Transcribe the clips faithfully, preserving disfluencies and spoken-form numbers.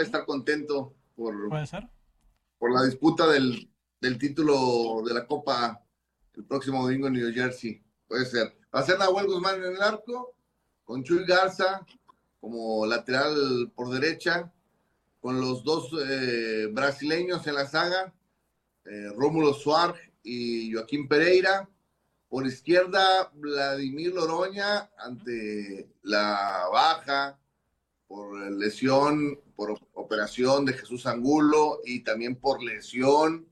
estar contento por, Puede ser. por la disputa del, del título de la Copa el próximo domingo en New Jersey. Puede ser. Va a ser Nahuel Guzmán en el arco, con Chuy Garza como lateral por derecha, con los dos eh, brasileños en la saga, eh, Rómulo Suárez y Joaquín Pereira. Por izquierda, Vladimir Loroña ante la baja por lesión, por operación de Jesús Angulo y también por lesión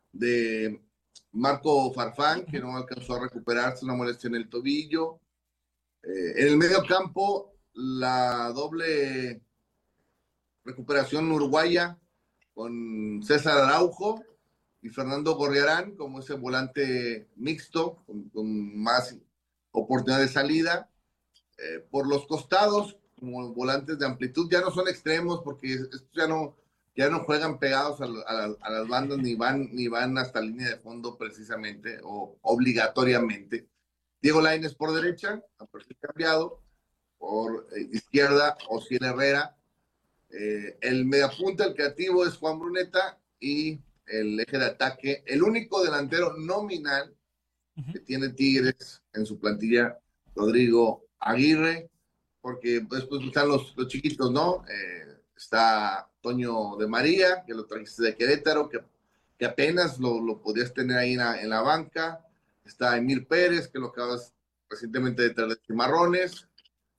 de Marco Farfán, que no alcanzó a recuperarse, una molestia en el tobillo. Eh, en el medio campo, la doble recuperación uruguaya con César Araujo y Fernando Gorriarán como ese volante mixto con, con más oportunidad de salida. Eh, por los costados, como volantes de amplitud, ya no son extremos porque estos ya no, ya no juegan pegados a, a, a las bandas ni van, ni van hasta línea de fondo precisamente o obligatoriamente. Diego Lainez por derecha, a perfil cambiado, por eh, izquierda, Osiel Herrera. Eh, el mediapunta, el creativo es Juan Bruneta y el eje de ataque, el único delantero nominal Uh-huh. que tiene Tigres en su plantilla, Rodrigo Aguirre, porque después pues, están los, los chiquitos, ¿no? Eh, está Toño de María, que lo trajiste de Querétaro, que, que apenas lo, lo podías tener ahí en la, en la banca. Está Emir Pérez, que lo acabas recientemente de traer de Cimarrones.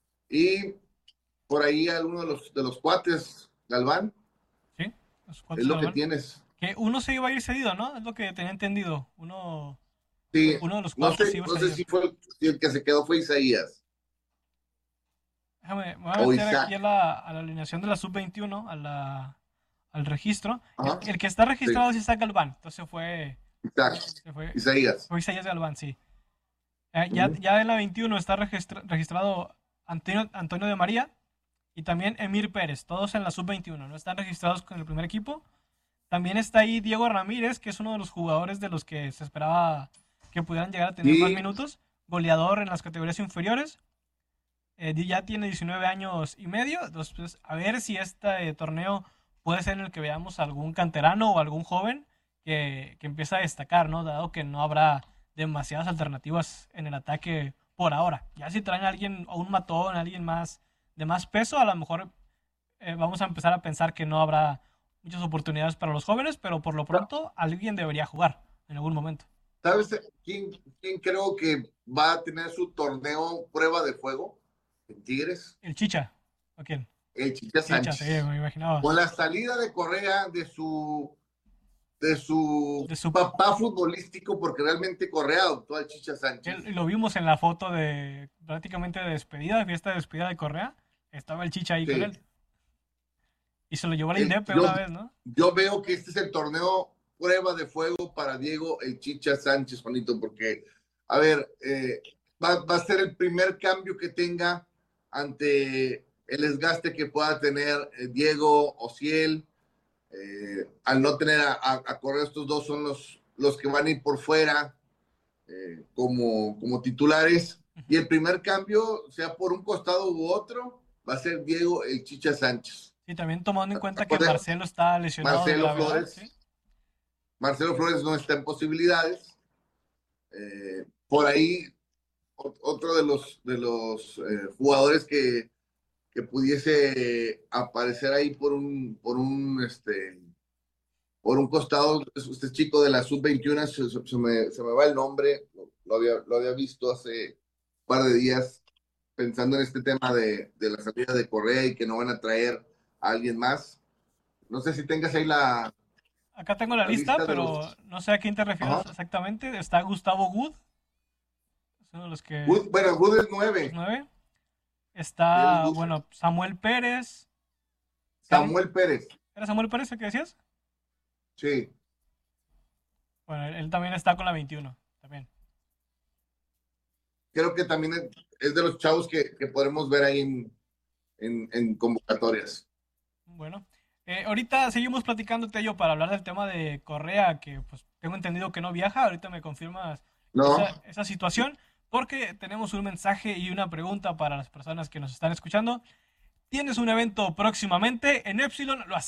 Y por ahí alguno de los, de los cuates, Galván, Sí, los es cuantos lo que Galván. tienes. Que uno se iba a ir cedido, ¿no? Es lo que tenía entendido. Uno, Sí, uno de los no cuatro se sé, iba no sé cedido. si fue si el que se quedó fue Isaías Déjame, me voy a o meter aquí a Isaac. la, a la alineación de la sub veintiuno, a la, al registro. El, Ajá, el que está sí, registrado es Isaac Galván. Entonces fue, Isaac, se fue, Isaías. fue Isaías Galván, sí. Eh, ya, Uh-huh. ya en la veintiuno está registra, registrado Antonio, Antonio de María y también Emir Pérez, todos en la sub veintiuno, no están registrados con el primer equipo. También está ahí Diego Ramírez, que es uno de los jugadores de los que se esperaba que pudieran llegar a tener más Y minutos, goleador en las categorías inferiores. Eh, ya tiene diecinueve años y medio, entonces a ver si este eh, torneo puede ser en el que veamos algún canterano o algún joven que, que empiece a destacar, ¿no? Dado que no habrá demasiadas alternativas en el ataque por ahora. Ya si traen a alguien, a un matón, a alguien más de más peso, a lo mejor eh, vamos a empezar a pensar que no habrá muchas oportunidades para los jóvenes, pero por lo pronto alguien debería jugar en algún momento. ¿sabes quién, quién creo que va a tener su torneo prueba de fuego en Tigres? ¿El Chicha? ¿O quién? El Chicha Chicha, sí, Sánchez. me imaginaba. Con la salida de Correa de su de su De su papá futbolístico, porque realmente Correa adoptó al Chicha él- Sánchez. lo vimos en la foto de prácticamente de despedida, fiesta de despedida de Correa. Estaba el Chicha ahí con Sí. él. Y se lo llevó a la El, Indepe yo, una vez, ¿no? yo veo que este es el torneo prueba de fuego para Diego el Chicha Sánchez, Juanito, porque, a ver, eh, va, va, a ser el primer cambio que tenga ante el desgaste que pueda tener eh, Diego Ociel. Eh, al no tener a, a, a, correr estos dos son los, los que van a ir por fuera eh, como, como titulares. Y Uh-huh. el primer cambio, sea por un costado u otro, va a ser Diego el Chicha Sánchez. Sí, también tomando en ¿Te cuenta que acuerdas? Marcelo está lesionado de Marcelo gravedad, ¿sí? Flores. Marcelo Flores no está en posibilidades. Eh, por ahí, otro de los, de los eh, jugadores que, que pudiese aparecer ahí por un, por un, este, por un costado, este chico de la sub veintiuno, se, se, me, se me va el nombre, lo había, lo había visto hace un par de días, pensando en este tema de, de la salida de Correa y que no van a traer a alguien más. No sé si tengas ahí la, Acá tengo la la lista, lista de pero los... no sé a quién te refieres Ajá. exactamente. Está Gustavo Wood, es uno de los que Wood, bueno, Wood es los nueve. nueve. Él es Está, Wood. bueno, Samuel Pérez. Carl, Samuel Pérez. ¿era Samuel Pérez el que decías? Sí. Bueno, él, él también está con la veintiuno, también. Creo que también es, es de los chavos que, que podremos ver ahí en, en, en convocatorias. Bueno, eh, ahorita seguimos platicando, Tello, para hablar del tema de Correa, que pues tengo entendido que no viaja. Ahorita me confirmas No, esa, esa situación, porque tenemos un mensaje y una pregunta para las personas que nos están escuchando. tienes un evento próximamente en Epsilon, lo hacemos.